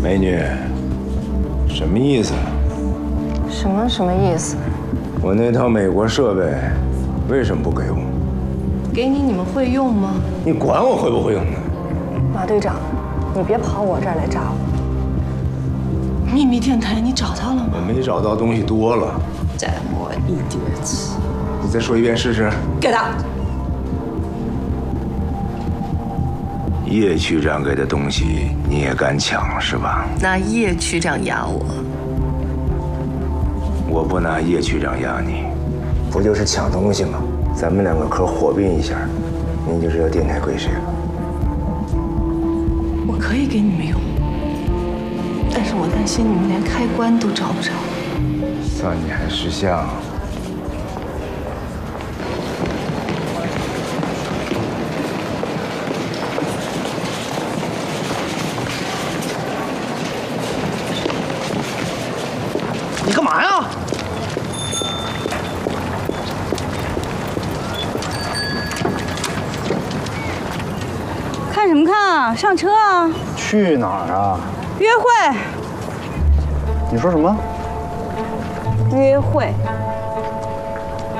美女，什么意思？ 什么意思？ 我那套美国设备为什么不给我？ 给你，你们会用吗？ 你管我会不会用呢？ 马队长，你别跑我这儿来扎我。秘密电台你找到了吗？ 我没找到东西多了。 再磨idiots。 你再说一遍试试。 Get out！ 叶区长给的东西你也敢抢是吧？ 拿叶区长压我。 我不拿叶区长压你，不就是抢东西吗？咱们两个壳火并一下，你就知道电台归谁了。 我可以给你们用，但是我担心你们连开关都找不着。 算你还识相。 你干嘛呀？ 看什么看啊？上车啊！ 去哪儿啊？ 约会， 你说什么？ 约会。